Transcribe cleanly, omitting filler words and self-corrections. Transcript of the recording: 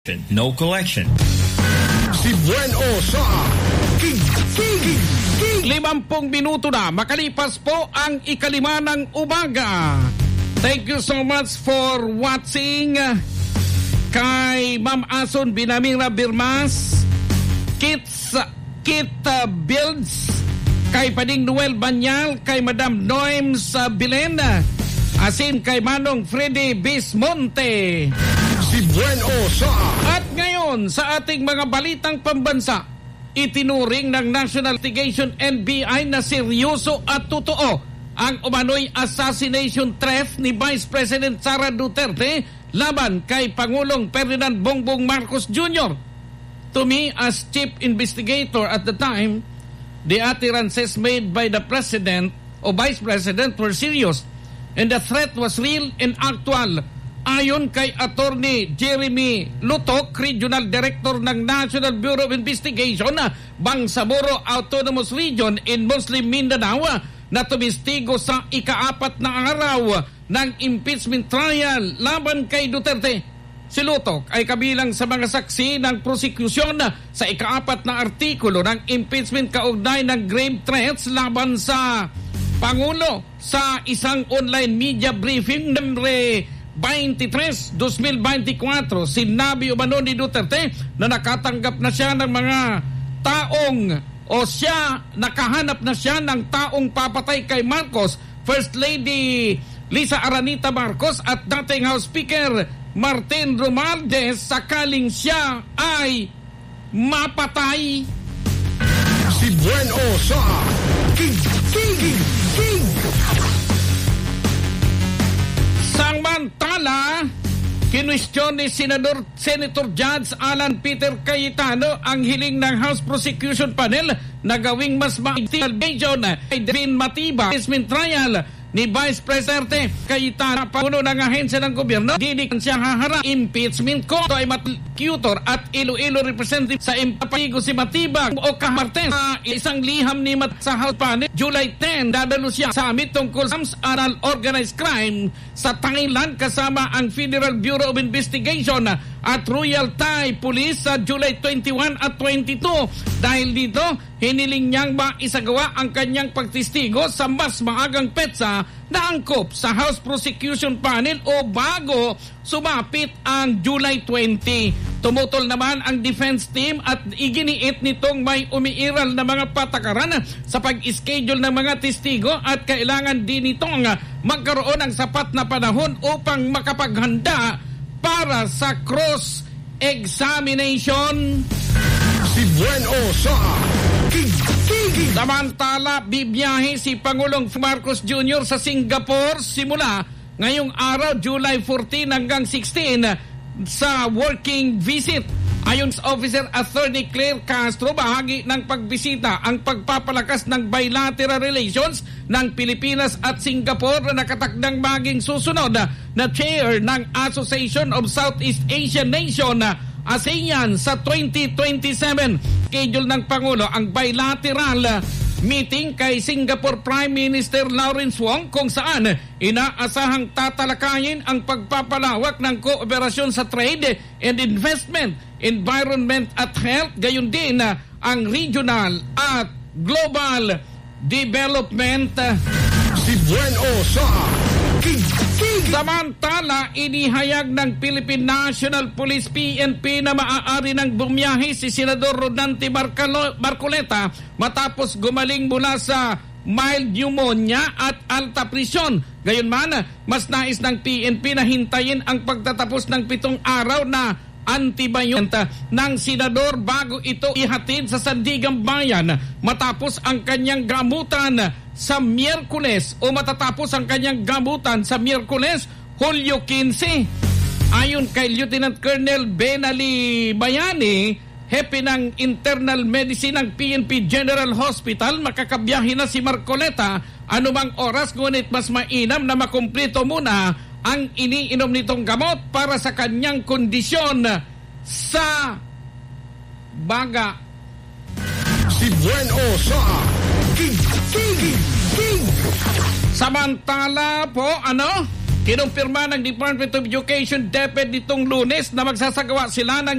No collection. Si Bueno sa King. 50 minuto na makalipas po ang 5:05 ng umaga. Thank you so much for watching. Kay Ma'am Ason Binamira Birmas, Kit Builds, kay Pading Noel Banyal, kay Madam Noems Bilena, asin kay Manong Freddy Bismonte. Si Bueno sa. At ngayon, sa ating mga balitang pambansa, itinuring ng National Investigation NBI na seryoso at totoo ang umano'y assassination threat ni Vice President Sara Duterte laban kay Pangulong Ferdinand Bongbong Marcos Jr. To me, as chief investigator at the time, the utterances made by the President o Vice President were serious and the threat was real and actual. Ayon kay Attorney Jeremy Lutok, Regional Director ng National Bureau of Investigation, Bangsamoro Autonomous Region in Muslim Mindanao, na tumistigo sa ika-4 na araw ng impeachment trial laban kay Duterte. Si Lutok ay kabilang sa mga saksi ng prosecution sa ika-4 na artikulo ng impeachment kaugnay ng grave threats laban sa Pangulo sa isang online media briefing Nobyembre 23, 2024, sinabi umano ni Duterte na nakatanggap na siya ng mga taong nakahanap na siya ng taong papatay kay Marcos, First Lady Lisa Aranita Marcos at dating House Speaker Martin Romualdez sakaling siya ay mapatay. Si Bueno sa King. Samantala, kinwestiyon ni Senator Judge Alan Peter Cayetano ang hiling ng House Prosecution Panel na gawing mas maigting allegation ay Devin Matiba impeachment trial ni Vice President Cayetano, Pangulo ng ahensya ng gobyerno. Didikan siya haharap impeachment ko. Ito ay Matcutor at Iloilo representative sa Impapigo si Matibag o Kamartes. Isang liham ni sa House Panel, July 10, dadalo siya sa summit tungkol sa aral organized crime sa Thailand kasama ang Federal Bureau of Investigation at Royal Thai Police sa July 21 at 22. Dahil dito, hiniling niyang maisagawa ang kanyang pagtistigo sa mas maagang petsa na angkop sa House Prosecution Panel o bago sumapit ang July 20. Tumutol naman ang defense team at iginiit nitong may umiiral na mga patakaran sa pag-schedule ng mga testigo at kailangan din itong magkaroon ng sapat na panahon upang makapaghanda para sa cross-examination. Si Bueno sa King. Samantala, bibiyahe si Pangulong Marcos Jr. sa Singapore simula ngayong araw, July 14 hanggang 16 sa working visit. Ayon sa Officer Attorney Claire Castro, bahagi ng pagbisita ang pagpapalakas ng bilateral relations ng Pilipinas at Singapore na nakatakdang maging susunod na chair ng Association of Southeast Asian Nation ASEAN sa 2027. Schedule ng Pangulo ang bilateral meeting kay Singapore Prime Minister Lawrence Wong kung saan inaasahang tatalakayin ang pagpapalawak ng kooperasyon sa trade and investment, environment at health, gayon din ang regional at global development. Si Bueno sa King. Samantala, inihayag ng Philippine National Police PNP na maaari nang bumiyahe si Senador Rodante Marcoleta matapos gumaling mula sa mild pneumonia at alta presyon. Gayunman, mas nais ng PNP na hintayin ang pagtatapos ng 7 araw na antibiotic ng senador bago ito ihatid sa Sandigang Bayan matapos ang kanyang gamutan sa Miyerkules o matatapos ang kanyang gamutan sa Miyerkules, Hulyo 15. Ayon kay Lieutenant Colonel Benali Bayani, hepe ng internal medicine ng PNP General Hospital, makakabiyahe na si Marcoleta anumang oras, ngunit mas mainam na makumpleto muna ang iniinom nitong gamot para sa kanyang kondisyon sa baga. Si Bueno sa King. Samantala po, Kinumpirma ng Department of Education DepEd nitong Lunes na magsasagawa sila ng